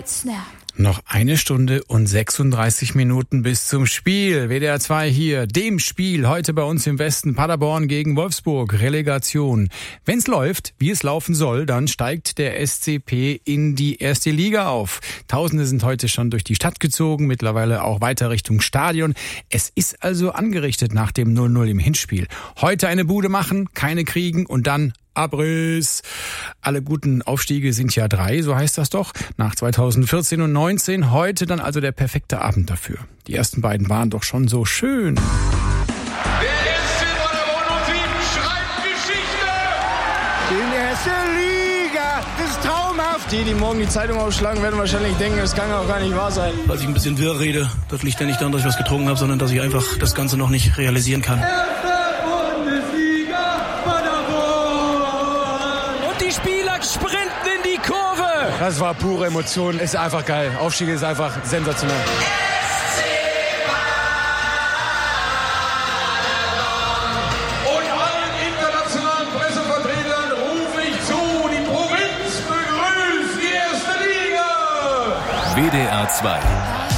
Blitzner. Noch 1 Stunde und 36 Minuten bis zum Spiel. WDR 2 hier, dem Spiel heute bei uns im Westen. Paderborn gegen Wolfsburg, Relegation. Wenn's läuft, wie es laufen soll, dann steigt der SCP in die erste Liga auf. Tausende sind heute schon durch die Stadt gezogen, mittlerweile auch weiter Richtung Stadion. Es ist also angerichtet nach dem 0-0 im Hinspiel. Heute eine Bude machen, keine kriegen und dann Abriss. Alle guten Aufstiege sind ja 3, so heißt das doch, nach 2014 und 19. Heute dann also der perfekte Abend dafür. Die ersten beiden waren doch schon so schön. Der SC Paderborn 07 schreibt Geschichte! In der ersten Liga, das ist traumhaft. Die morgen die Zeitung aufschlagen, werden wahrscheinlich denken, das kann auch gar nicht wahr sein. Dass ich ein bisschen wirr rede, das liegt ja nicht daran, dass ich was getrunken habe, sondern dass ich einfach das Ganze noch nicht realisieren kann. Die Spieler sprinten in die Kurve. Das war pure Emotion, ist einfach geil. Aufstieg ist einfach sensationell. Und allen internationalen Pressevertretern rufe ich zu, die Provinz begrüßt die erste Liga! WDR 2